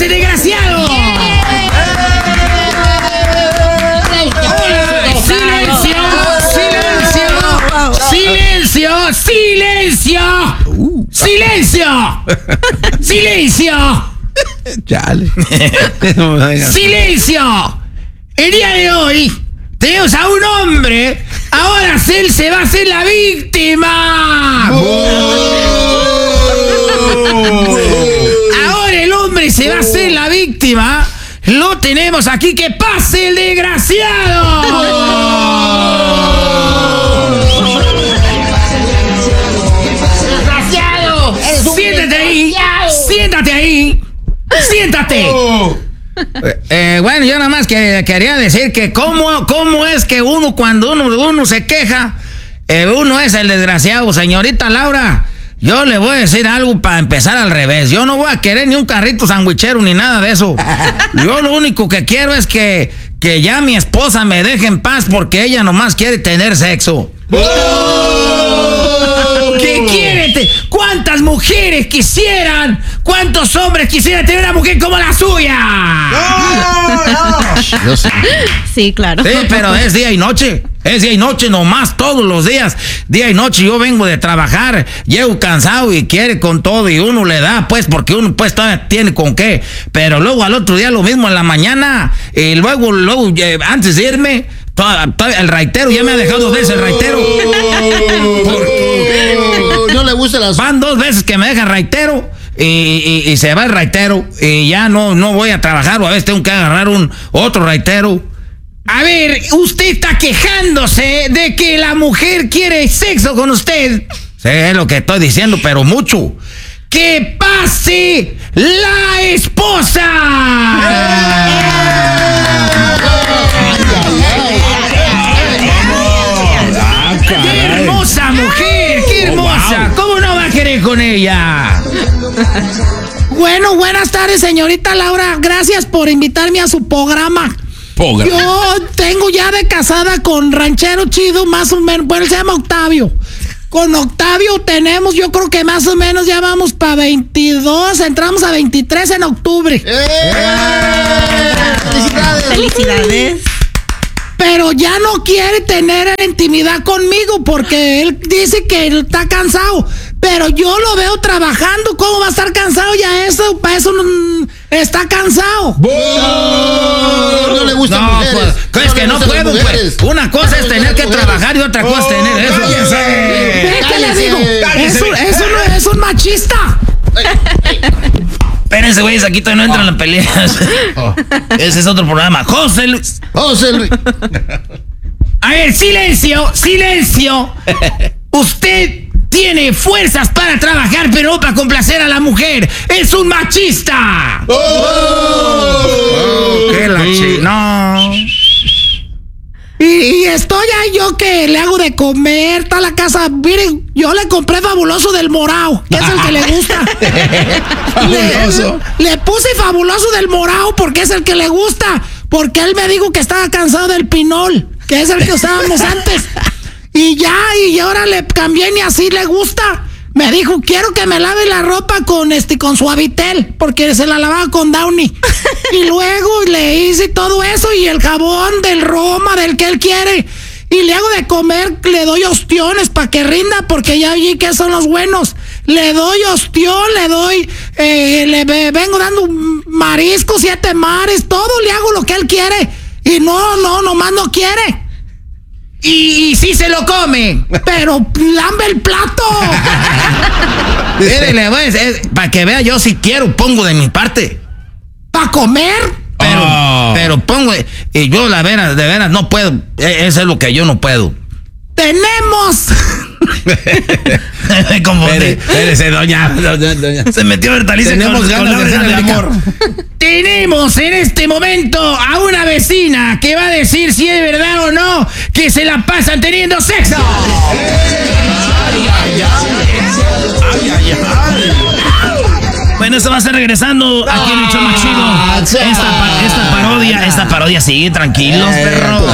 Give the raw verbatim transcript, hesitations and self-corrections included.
pase, desgraciado! ¡Silencio! ¡Silencio! ¡Silencio! ¡Silencio! ¡Silencio! Chale. ¡Silencio! El día de hoy tenemos a un hombre. Ahora él se va a hacer la víctima. Ahora el hombre se va a hacer la víctima. Lo tenemos aquí. ¡Que pase el desgraciado! ¡Desgraciado! ¡Siéntate ahí! ¡Siéntate ahí! ¡Siéntate! Eh, bueno, yo nada más que quería decir que cómo, cómo es que uno cuando uno, uno se queja, eh, uno es el desgraciado. Señorita Laura, yo le voy a decir algo para empezar al revés. Yo no voy a querer ni un carrito sandwichero ni nada de eso. Yo lo único que quiero es que, que ya mi esposa me deje en paz porque ella nomás quiere tener sexo. ¿Qué quiere? ¿Cuántas mujeres quisieran? ¿Cuántos hombres quisieran tener una mujer como la suya? No, no. Yo sí. Sí, claro. Sí, pero es día y noche. Es día y noche nomás, todos los días. Día y noche. Yo vengo de trabajar, llego cansado y quiere con todo y uno le da, pues, porque uno pues todavía tiene con qué. Pero luego al otro día lo mismo en la mañana y luego, luego eh, antes de irme, toda, toda, el raitero ya me ha dejado dos veces el raitero. Porque no le gusta las... Van dos veces que me deja el raitero. Y, y, y se va el raitero y ya no, no voy a trabajar o a veces tengo que agarrar un otro raitero. A ver, usted está quejándose de que la mujer quiere sexo con usted. Sí, es lo que estoy diciendo, pero mucho. ¡Que pase la esposa! ¡Qué hermosa mujer! ¡Qué hermosa! ¿Cómo no va a querer con ella? Bueno, buenas tardes, señorita Laura. Gracias por invitarme a su programa. Pogra. Yo tengo ya de casada con ranchero chido, más o menos. Bueno, se llama Octavio. Con Octavio tenemos, yo creo que más o menos ya vamos para veintidós. Entramos a veintitrés en octubre. ¡Eh! ¡Felicidades! Felicidades. Pero ya no quiere tener intimidad conmigo porque él dice que él está cansado. Pero yo lo veo trabajando. ¿Cómo va a estar cansado ya eso? Para eso no, está cansado. No, no le gustan No, mujeres. pues, es que no puedo, pues. Una cosa es tener que trabajar y otra cosa es tener eso. ¡Cállese! ¿Qué le digo? ¡Cállese! Eso, eso no es un machista. Espérense, güeyes, aquí todavía no entran las peleas. Oh. Ese es otro programa. José Luis. José Luis. A ver, silencio, silencio. Usted tiene fuerzas para trabajar, pero no para complacer a la mujer. ¡Es un machista! ¡Oh! Oh, ¡Qué la chi... No. Y, y estoy ahí yo que le hago de comer, está la casa. Miren, yo le compré Fabuloso del Morao, que es el que le gusta. Fabuloso. Le, le puse Fabuloso del Morao porque es el que le gusta. Porque él me dijo que estaba cansado del Pinol, que es el que usábamos antes. Y ya, y ahora le cambié y así le gusta. Me dijo, quiero que me lave la ropa con este, con Suavitel, porque se la lavaba con Downy. Y luego le hice todo eso y el jabón del Roma, del que él quiere. Y le hago de comer, le doy ostiones para que rinda, porque ya vi que son los buenos. Le doy ostión, le doy, eh, le vengo dando marisco, siete mares, todo le hago lo que él quiere. Y no, no, nomás no quiere. Y, y sí se lo come, pero lambe el plato. Para que vea, yo si quiero pongo de mi parte. Para comer. Pero, oh. pero pongo, y yo la veras, de veras no puedo. Eso es lo que yo no puedo. Tenemos. Me confundí. Espérese, doña, doña, doña. Se metió Bertaliza. Tenemos ganas de hacer el amor. Tenemos en este momento a una vecina que va a decir si es verdad o no que se la pasan teniendo sexo. Ay, ay, ay. Ay, ay, ay. Bueno, esto va a estar regresando aquí en el show más chido. Esta, esta parodia, esta parodia sigue, tranquilos, perro.